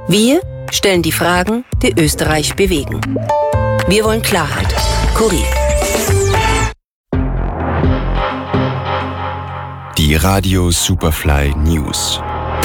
Wir stellen die Fragen, die Österreich bewegen. Wir wollen Klarheit. Kurier. Die Radio Superfly News.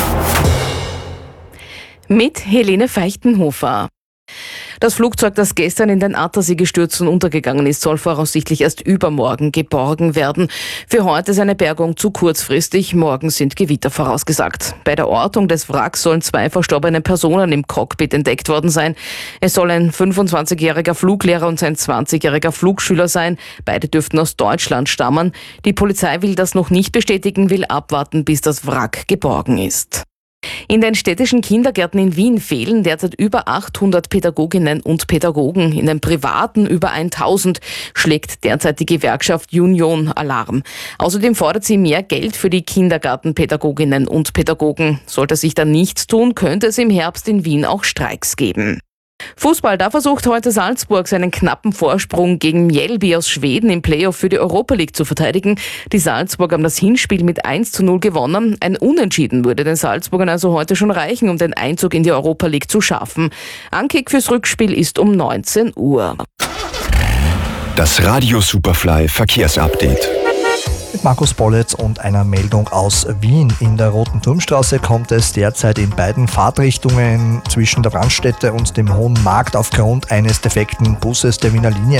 Mit Helene Feichtenhofer. Das Flugzeug, das gestern in den Attersee gestürzt und untergegangen ist, soll voraussichtlich erst übermorgen geborgen werden. Für heute ist eine Bergung zu kurzfristig. Morgen sind Gewitter vorausgesagt. Bei der Ortung des Wracks sollen 2 verstorbene Personen im Cockpit entdeckt worden sein. Es soll ein 25-jähriger Fluglehrer und sein 20-jähriger Flugschüler sein. Beide dürften aus Deutschland stammen. Die Polizei will das noch nicht bestätigen, will abwarten, bis das Wrack geborgen ist. In den städtischen Kindergärten in Wien fehlen derzeit über 800 Pädagoginnen und Pädagogen. In den privaten über 1000 schlägt derzeit die Gewerkschaft Union Alarm. Außerdem fordert sie mehr Geld für die Kindergartenpädagoginnen und Pädagogen. Sollte sich da nichts tun, könnte es im Herbst in Wien auch Streiks geben. Fußball, da versucht heute Salzburg seinen knappen Vorsprung gegen Mjällby aus Schweden im Playoff für die Europa League zu verteidigen. Die Salzburg haben das Hinspiel mit 1:0 gewonnen. Ein Unentschieden würde den Salzburgern also heute schon reichen, um den Einzug in die Europa League zu schaffen. Ankick fürs Rückspiel ist um 19 Uhr. Das Radio Superfly Verkehrsupdate. Mit Markus Bollitz und einer Meldung aus Wien. In der Roten Turmstraße kommt es derzeit in beiden Fahrtrichtungen zwischen der Brandstätte und dem Hohen Markt aufgrund eines defekten Busses der Wiener Linie